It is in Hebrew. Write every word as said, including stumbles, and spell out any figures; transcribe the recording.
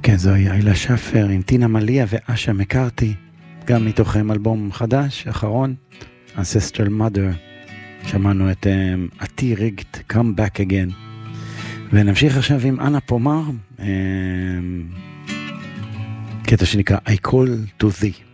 כן, זוהי אילה שפר עם טינה מליה ואשה מקארתי, גם מתוכם אלבום חדש, אחרון, Ancestral Mother. שמענו את um, עתי ריגט, Come Back Again. ונמשיך עכשיו עם אנה פומר, um, קטע שנקרא I Call to Thee.